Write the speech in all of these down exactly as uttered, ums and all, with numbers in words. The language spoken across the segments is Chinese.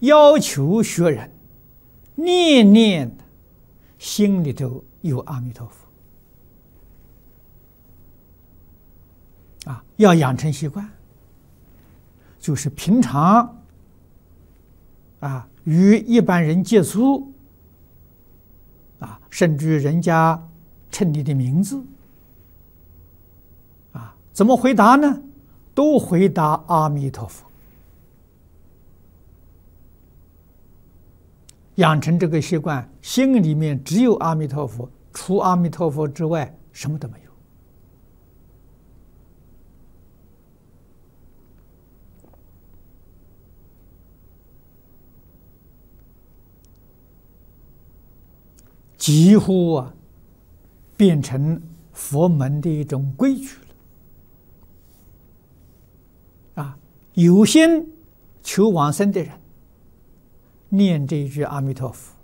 要求学人念念心里头有阿弥陀佛啊，要养成习惯，就是平常啊与一般人接触啊，甚至人家称你的名字啊，怎么回答呢？都回答阿弥陀佛。养成这个习惯，心里面只有阿弥陀佛，除阿弥陀佛之外什么都没有。几乎啊变成佛门的一种规矩了啊！有心求往生的人念这一句阿弥陀佛，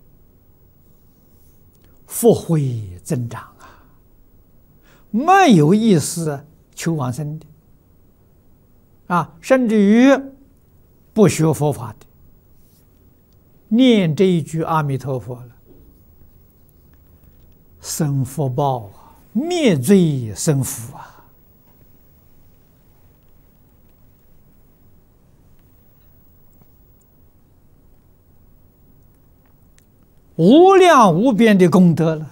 福慧增长啊！没有意思求往生的啊，甚至于不学佛法的，念这一句阿弥陀佛了，生福报啊，灭罪生福啊！无量无边的功德了，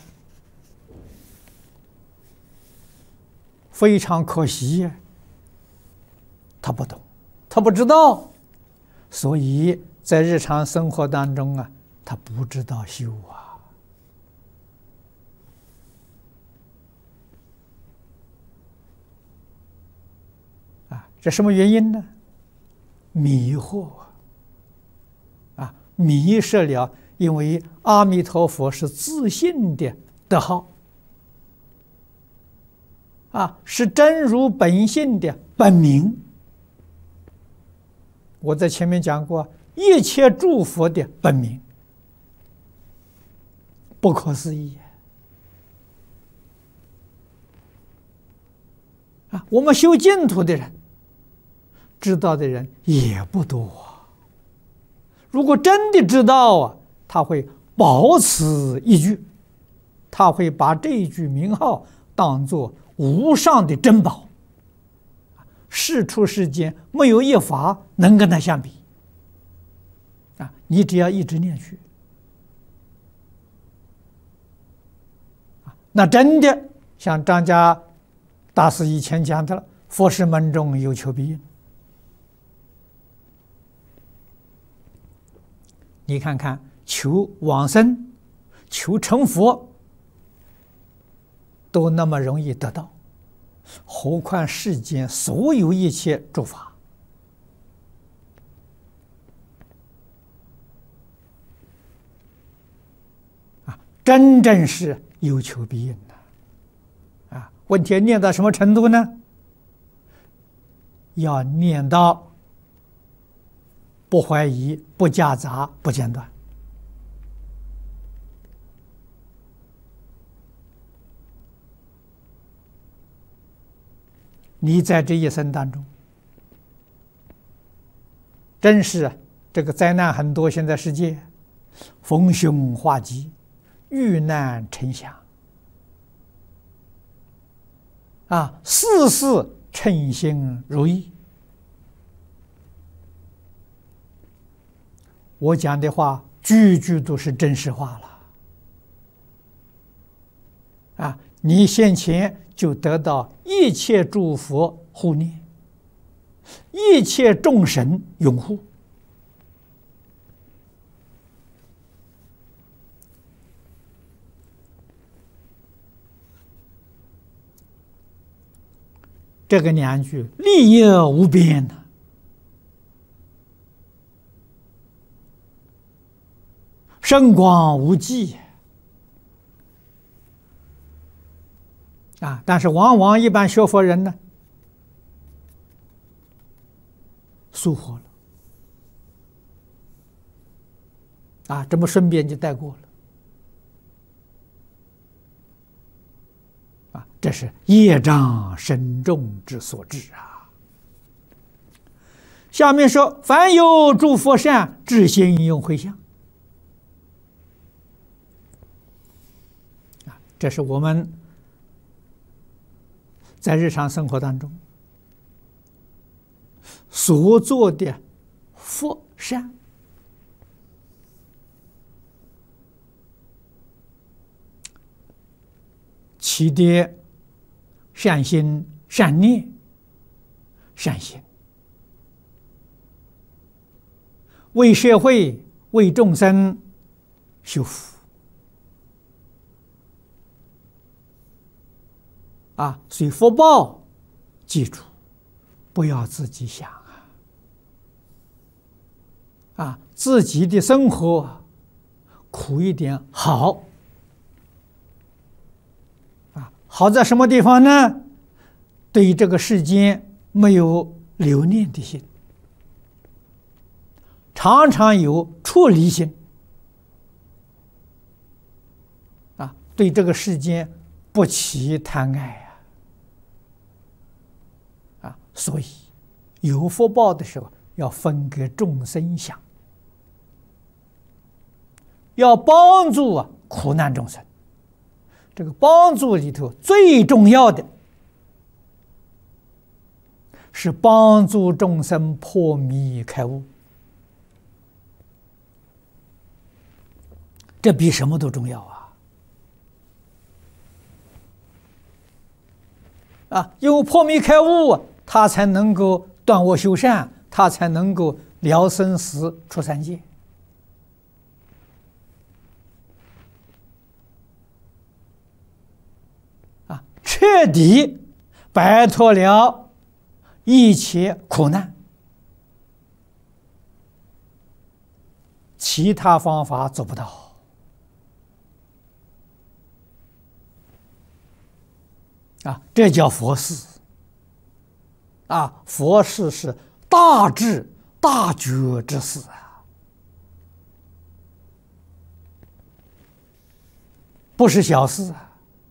非常可惜呀，他不懂，他不知道，所以在日常生活当中啊，他不知道修啊。啊，这什么原因呢？迷惑啊，迷失了。因为阿弥陀佛是自信的德号啊，是真如本性的本名。我在前面讲过，一切诸佛的本名，不可思议啊！我们修净土的人，知道的人也不多啊。如果真的知道啊，他会保此一句，他会把这一句名号当作无上的珍宝，世出世间没有一法能跟它相比啊！你只要一直念去啊，那真的像张家大师以前讲的了，佛事门中有求必应。你看看，求往生、求成佛，都那么容易得到，何况世间所有一切诸法啊，真正是有求必应的啊！问题念到什么程度呢？要念到不怀疑、不夹杂、不间断。你在这一生当中，真是这个灾难很多，现在世界逢凶化吉，遇难成祥啊，事事称心如意。我讲的话句句都是真实话了啊！你先前就得到一切诸佛护念，一切众神拥护。这个两句利益无边呐，圣光无际啊！但是往往一般学佛人呢，疏忽了啊，这么顺便就带过了啊！这是业障深重之所致啊！ 下面说：凡有诸佛善，至心用回向。啊，这是我们在日常生活当中所做的佛善。起的善心、善念、善行，为社会、为众生修福啊！所以福报，记住，不要自己想啊！啊，自己的生活苦一点好。好在什么地方呢？对这个世间没有留念的心，常常有出离心啊，对这个世间不起贪爱啊啊，所以有福报的时候要分给众生想，要帮助啊苦难众生。这个帮助里头最重要的是帮助众生破迷开悟，这比什么都重要啊！啊，因为破迷开悟啊，他才能够断恶修善，他才能够了生死出三界。彻底摆脱了一切苦难，其他方法做不到啊！这叫佛事啊！佛事是大智大觉之事啊，不是小事啊！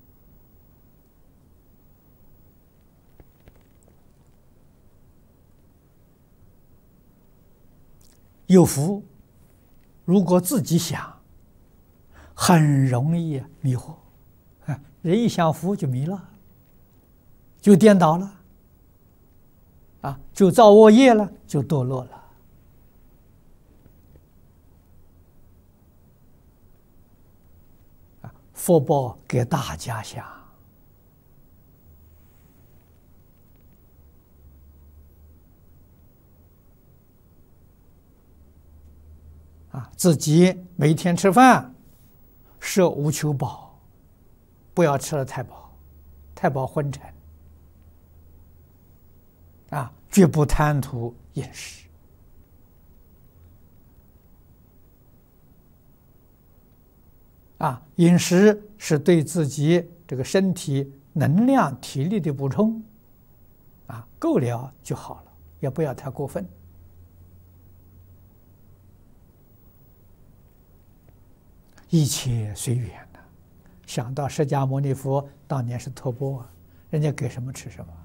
有福，如果自己想，很容易迷惑。人一想福就迷了，就颠倒了，啊，就造恶业了，就堕落了。啊，福报给大家想。啊，自己每天吃饭摄无求饱，不要吃得太饱，太饱昏沉。啊，绝不贪图饮食。啊，饮食是对自己这个身体能量、体力的补充，啊，够了就好了，也不要太过分。一切随缘的，想到释迦牟尼佛当年是托钵啊，人家给什么吃什么，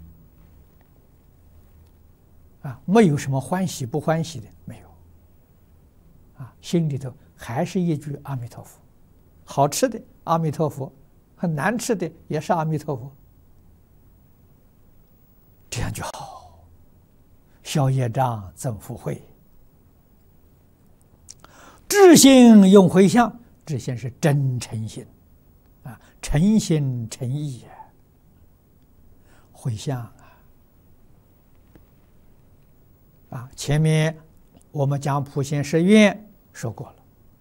啊，没有什么欢喜不欢喜的，没有，啊，心里头还是一句阿弥陀佛，好吃的阿弥陀佛，很难吃的也是阿弥陀佛，这样就好，消业障增福慧。至心用回向，至心是真诚心，啊，诚心诚意啊，回向啊，啊，前面我们讲普贤十愿说过了，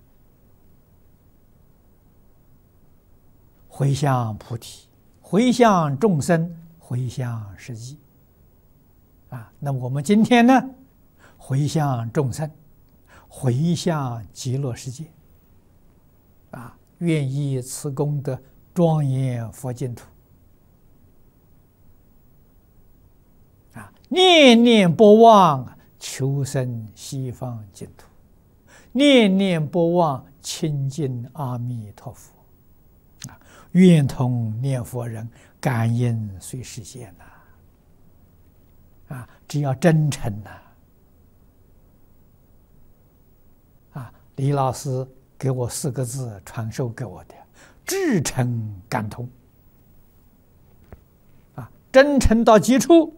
回向菩提，回向众生，回向十际，啊，那我们今天呢，回向众生。回向极乐世界，啊，愿以此功德庄严佛净土，啊，念念不忘求生西方净土，念念不忘亲近阿弥陀佛，啊，愿同念佛人感应随实现呐，啊，只要真诚呐。 李老师给我四个字传授给我的：至诚感通。啊，真诚到极处，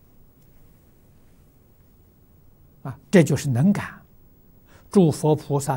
啊，这就是能感。诸佛菩萨